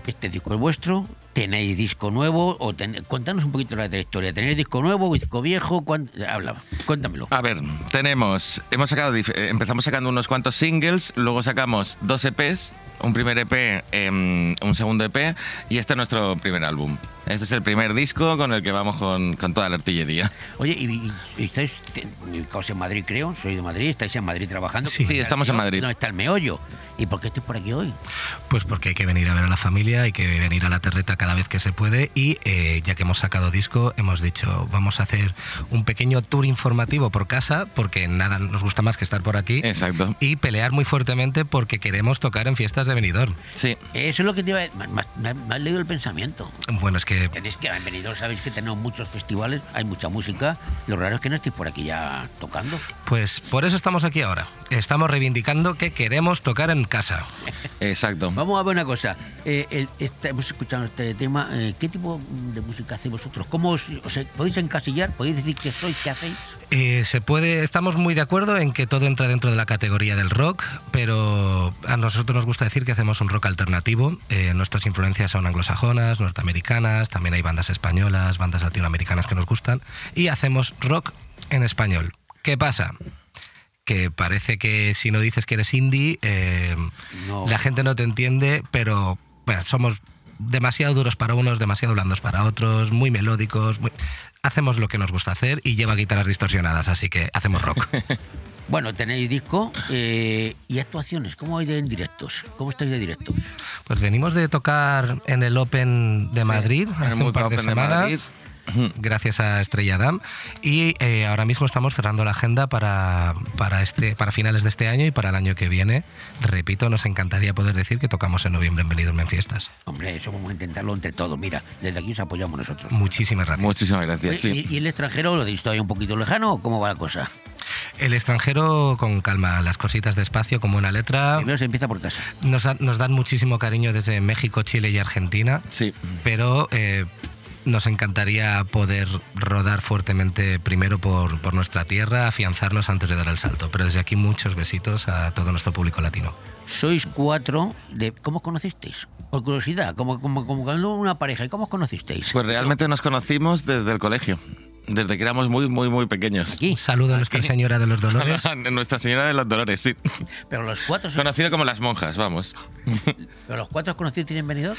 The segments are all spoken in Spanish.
este disco es vuestro. ¿Tenéis disco nuevo? Contanos un poquito la trayectoria. ¿Tenéis disco nuevo, disco viejo? Habla, cuéntamelo. A ver, empezamos sacando unos cuantos singles, luego sacamos 2 EPs, un primer EP, un segundo EP, y este es nuestro primer álbum. Este es el primer disco con el que vamos con toda la artillería. Oye, y estáis en Madrid, creo, soy de Madrid, estáis en Madrid trabajando. Sí, estamos en Madrid. ¿Dónde está el meollo? ¿Y por qué estoy por aquí hoy? Pues porque hay que venir a ver a la familia, hay que venir a la terreta cada vez que se puede, y ya que hemos sacado disco, hemos dicho, vamos a hacer un pequeño tour informativo por casa, porque nada nos gusta más que estar por aquí. Exacto. Y pelear muy fuertemente porque queremos tocar en fiestas de Benidorm. Sí. Eso es lo que te iba a... Me has leído el pensamiento. Bueno, es que... Tenéis que en Benidorm, sabéis que tenemos muchos festivales, hay mucha música, lo raro es que no estéis por aquí ya tocando. Pues por eso estamos aquí ahora. Estamos reivindicando que queremos tocar en casa. Exacto. Vamos a ver una cosa. Hemos escuchado este tema. ¿Qué tipo de música hacéis vosotros? ¿Cómo podéis encasillar? ¿Podéis decir qué sois, qué hacéis? Se puede. Estamos muy de acuerdo en que todo entra dentro de la categoría del rock, pero a nosotros nos gusta decir que hacemos un rock alternativo. Nuestras influencias son anglosajonas, norteamericanas, también hay bandas españolas, bandas latinoamericanas que nos gustan, y hacemos rock en español. ¿Qué pasa? Que parece que si no dices que eres indie, la gente no te entiende, pero bueno, somos demasiado duros para unos, demasiado blandos para otros, muy melódicos. Hacemos lo que nos gusta hacer y lleva guitarras distorsionadas, así que hacemos rock. Bueno, tenéis disco y actuaciones. ¿Cómo vais en directos? ¿Cómo estáis de directos? Pues venimos de tocar en el Open de Madrid hace un par de semanas. Gracias a Estrella Damm, y ahora mismo estamos cerrando la agenda para finales de este año y para el año que viene. Repito, nos encantaría poder decir que tocamos en noviembre en Benidorm en fiestas. Hombre, eso vamos a intentarlo entre todos. Mira, desde aquí os apoyamos nosotros. Muchísimas gracias. Muchísimas gracias. Sí. ¿Y el extranjero lo tenéis todavía un poquito lejano o cómo va la cosa? El extranjero con calma, las cositas despacio, con buena letra. Primero se empieza por casa. Nos dan muchísimo cariño desde México, Chile y Argentina. Sí. Pero nos encantaría poder rodar fuertemente primero por nuestra tierra, afianzarnos antes de dar el salto. Pero desde aquí muchos besitos a todo nuestro público latino. Sois 4 de... ¿Cómo os conocisteis? Por curiosidad, como cuando una pareja. ¿Cómo os conocisteis? Pues realmente nos conocimos desde el colegio. Desde que éramos muy, muy, muy pequeños. ¿Aquí? Un saludo a Nuestra Señora de los Dolores. Nuestra Señora de los Dolores, sí. Pero los 4... Conocido como las monjas, vamos. ¿Pero los 4 os conocisteis en Benidorm?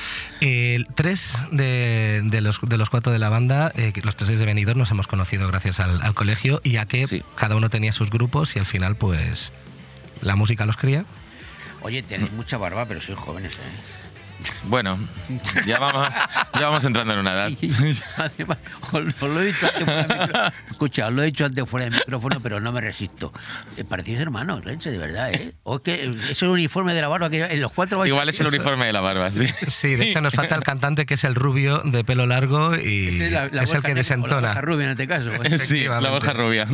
3 de los 4 de la banda, los 3 de Benidorm, nos hemos conocido gracias al colegio, y a que cada uno tenía sus grupos y al final pues la música los cría. Oye, tenéis mucha barba, pero sois jóvenes, Bueno, ya vamos entrando en una edad. Además, os lo he dicho antes fuera del micrófono. Escucha, os lo he dicho antes fuera del micrófono, pero no me resisto. Parecéis hermanos, Lenche, de verdad, ¿eh? O es que es el uniforme de la barba que en los 4 Igual es el uniforme de la barba, sí. Sí, de hecho nos falta el cantante, que es el rubio de pelo largo y es el que desentona. La rubia en este caso. Sí, la Borja rubia.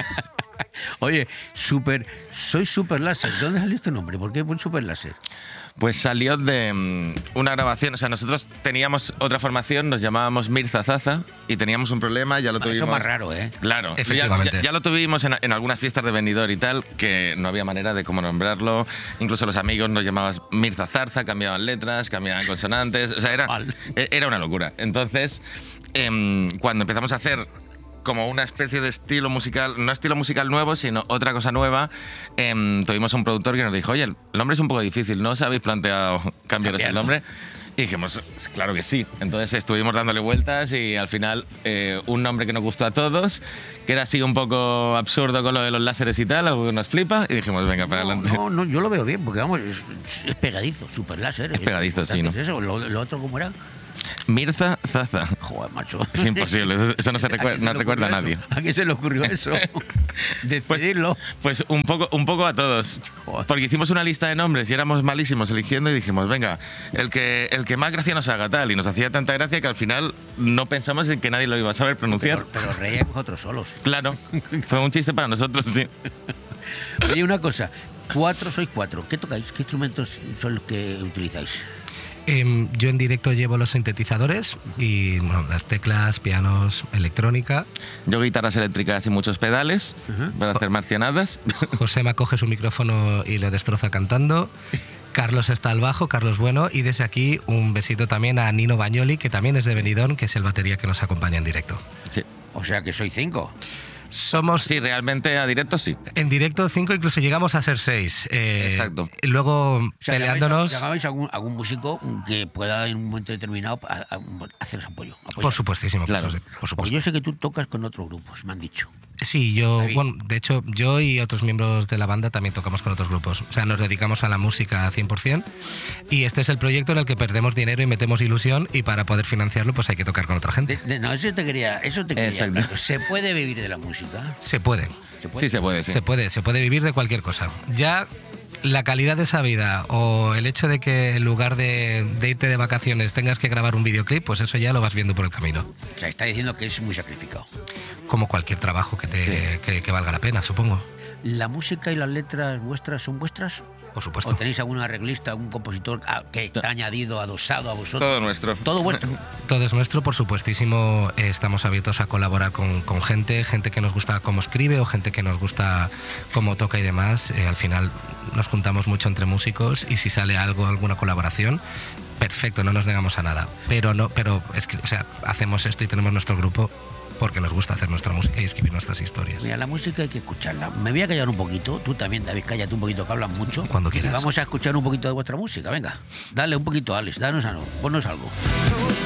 Oye, soy Super Láser. ¿De dónde salió este nombre? ¿Por qué Super Láser? Pues salió de una grabación. O sea, nosotros teníamos otra formación, nos llamábamos Mirza Zaza, y teníamos un problema, ya lo tuvimos. Eso es más raro, ¿eh? Claro, efectivamente. Ya lo tuvimos en algunas fiestas de Benidorm y tal, que no había manera de cómo nombrarlo. Incluso los amigos nos llamaban Mirza Zarza, cambiaban letras, cambiaban consonantes. O sea, era una locura. Entonces, cuando empezamos a hacer como una especie de estilo musical, no estilo musical nuevo, sino otra cosa nueva, tuvimos un productor que nos dijo: oye, el nombre es un poco difícil, ¿no os habéis planteado cambiaros el nombre? Y dijimos, claro que sí. Entonces estuvimos dándole vueltas y al final un nombre que nos gustó a todos, que era así un poco absurdo con lo de los láseres y tal, algo que nos flipa, y dijimos, venga, para adelante. No, yo lo veo bien, porque vamos, es pegadizo, Super Láser. Es pegadizo, sí, ¿no? ¿Es eso? ¿Lo otro cómo era? Mirza Zaza. Joder, macho. Es imposible, eso no recuerda a nadie. ¿A quién se le ocurrió eso? Decidirlo. Pues un poco a todos. Porque hicimos una lista de nombres y éramos malísimos eligiendo y dijimos, venga, el que más gracia nos haga tal. Y nos hacía tanta gracia que al final no pensamos en que nadie lo iba a saber pronunciar. Pero reíais vosotros solos. Claro, fue un chiste para nosotros, sí. Oye, una cosa, sois 4. ¿Qué tocáis? ¿Qué instrumentos son los que utilizáis? Yo en directo llevo los sintetizadores y bueno, las teclas, pianos, electrónica. Yo guitarras eléctricas y muchos pedales para hacer marcianadas. Josema coge su micrófono y lo destroza cantando. Carlos está al bajo, Carlos Bueno, y desde aquí un besito también a Nino Bagnoli, que también es de Benidorm, que es el batería que nos acompaña en directo. Sí. O sea que soy 5. Somos Sí, realmente a directo sí. en directo 5, incluso llegamos a ser 6. Exacto. Luego O sea, peleándonos. ¿llamáis a algún músico que pueda en un momento determinado haceros apoyo? Por supuestísimo, Claro. por Porque supuesto. yo sé que tú tocas con otros grupos, me han dicho. Sí, yo, David. bueno, de hecho, yo y otros miembros de la banda también tocamos con otros grupos. O sea, nos dedicamos a la música 100%, y este es el proyecto en el que perdemos dinero y metemos ilusión, y para poder financiarlo pues hay que tocar con otra gente. No, eso te quería Exacto. hablar. ¿Se puede vivir de la música? Se puede. Sí, se puede, sí. Se puede vivir de cualquier cosa. Ya la calidad de esa vida, o el hecho de que en lugar de irte de vacaciones tengas que grabar un videoclip, pues eso ya lo vas viendo por el camino. O sea, está diciendo que es muy sacrificado. Como cualquier trabajo que valga la pena, supongo. ¿La música y las letras vuestras son vuestras? Por supuesto. ¿O tenéis algún arreglista, algún compositor que está añadido, adosado a vosotros? Todo nuestro. Todo vuestro. Todo es nuestro, por supuestísimo. Estamos abiertos a colaborar con gente que nos gusta cómo escribe, o gente que nos gusta cómo toca y demás. Al final nos juntamos mucho entre músicos, y si sale algo, alguna colaboración, perfecto, no nos negamos a nada. Pero o sea, hacemos esto y tenemos nuestro grupo porque nos gusta hacer nuestra música y escribir nuestras historias. Mira, la música hay que escucharla. Me voy a callar un poquito. Tú también, David, cállate un poquito, que hablas mucho. Cuando quieras. Y vamos a escuchar un poquito de vuestra música. Venga, dale un poquito, Alex. Ponnos algo.